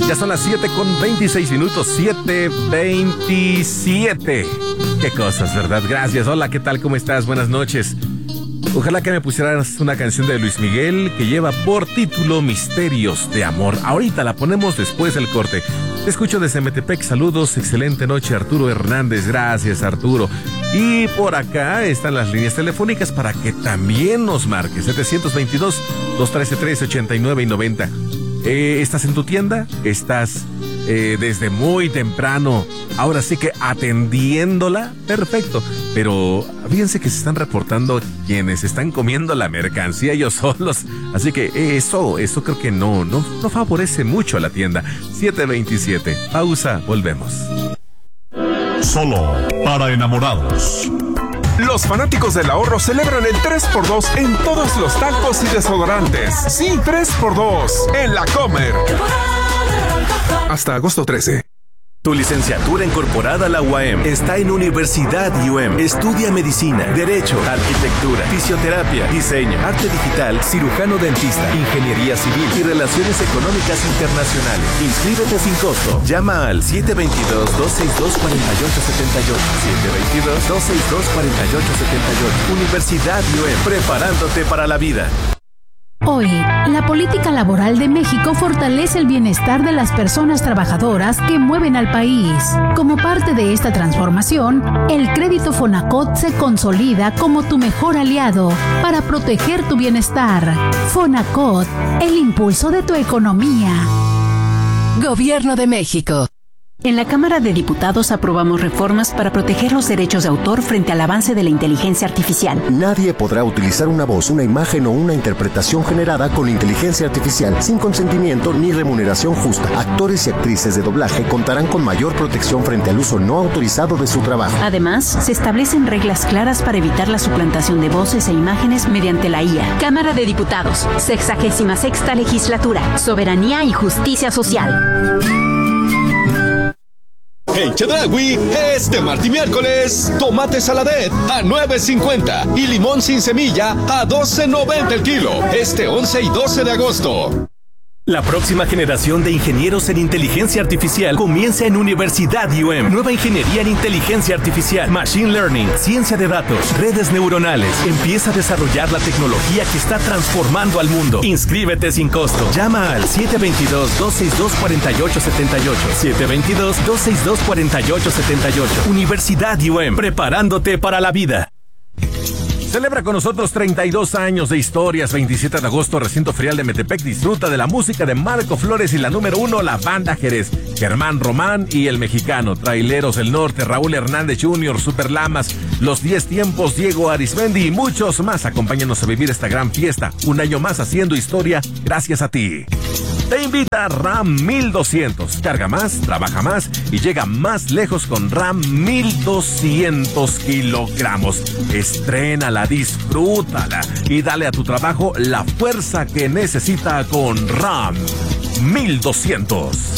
Ya son las 7:26, 7:27. Qué cosas, ¿verdad? Gracias. Hola, ¿qué tal? ¿Cómo estás? Buenas noches. Ojalá que me pusieras una canción de Luis Miguel que lleva por título Misterios de Amor. Ahorita la ponemos después del corte. Te escucho desde Metepec. Saludos, excelente noche, Arturo Hernández. Gracias, Arturo. Y por acá están las líneas telefónicas para que también nos marques. 722-213-389 y 90. ¿Estás en tu tienda? ¿Estás desde muy temprano, ahora sí que atendiéndola? Perfecto. Pero fíjense que se están reportando quienes están comiendo la mercancía ellos solos. Así que eso creo que no favorece mucho a la tienda. 7:27. Pausa, volvemos. Solo para enamorados. Los fanáticos del ahorro celebran el 3x2 en todos los talcos y desodorantes. Sí, 3x2 en La Comer. Hasta agosto 13. Tu licenciatura incorporada a la UAM está en Universidad UM. Estudia medicina, derecho, arquitectura, fisioterapia, diseño, arte digital, cirujano dentista, ingeniería civil y relaciones económicas internacionales. Inscríbete sin costo. Llama al 722-262-4878. 722-262-4878. Universidad UM. Preparándote para la vida. Hoy, la política laboral de México fortalece el bienestar de las personas trabajadoras que mueven al país. Como parte de esta transformación, el crédito Fonacot se consolida como tu mejor aliado para proteger tu bienestar. Fonacot, el impulso de tu economía. Gobierno de México. En la Cámara de Diputados aprobamos reformas para proteger los derechos de autor frente al avance de la inteligencia artificial. Nadie podrá utilizar una voz, una imagen o una interpretación generada con inteligencia artificial sin consentimiento ni remuneración justa. Actores y actrices de doblaje contarán con mayor protección frente al uso no autorizado de su trabajo. Además, se establecen reglas claras para evitar la suplantación de voces e imágenes mediante la IA. Cámara de Diputados, 66ª Legislatura, Soberanía y Justicia Social. En Chedraui, este martes y miércoles, tomate saladet a $9.50 y limón sin semilla a $12.90 el kilo. Este 11 y 12 de agosto. La próxima generación de ingenieros en inteligencia artificial comienza en Universidad UM. Nueva ingeniería en inteligencia artificial, machine learning, ciencia de datos, redes neuronales. Empieza a desarrollar la tecnología que está transformando al mundo. Inscríbete sin costo. Llama al 722-262-4878. 722-262-4878. Universidad UM. Preparándote para la vida. Celebra con nosotros 32 años de historias. 27 de agosto, recinto ferial de Metepec. Disfruta de la música de Marco Flores y la número 1, la Banda Jerez. Germán Román y el Mexicano. Traileros del Norte, Raúl Hernández Jr., Super Lamas, Los 10 Tiempos, Diego Arismendi y muchos más. Acompáñanos a vivir esta gran fiesta. Un año más haciendo historia gracias a ti. Te invita RAM 1200. Carga más, trabaja más y llega más lejos con RAM 1200 kilogramos. Estrénala, disfrútala y dale a tu trabajo la fuerza que necesita con RAM 1200.